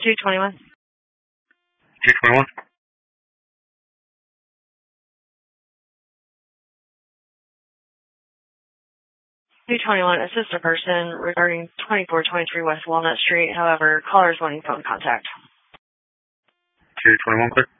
221. 221. 221, assist a person regarding 2423 West Walnut Street. However, caller is wanting phone contact. 221, quick.